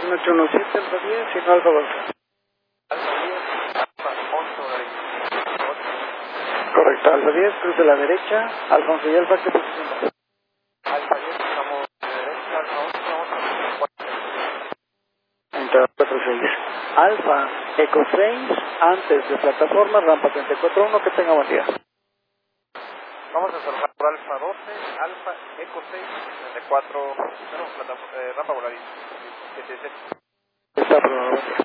1817, Alfa 10, sin Alfa Golf. Alfa 10, Alfa 11 dólares. Correcto, Alfa 10, cruz de la derecha, Alfa 11 y Alfa, ¿qué posición va? Alfa 10, estamos de derecha, Alfa 11, vamos a 4. Entra 46. Alfa Eco 6, antes de plataforma, rampa 34-1, que tenga buen día. Vamos a salvar por Alfa 12, Alfa Eco 6, 34, rampa voladís. Está aprobado, buen día.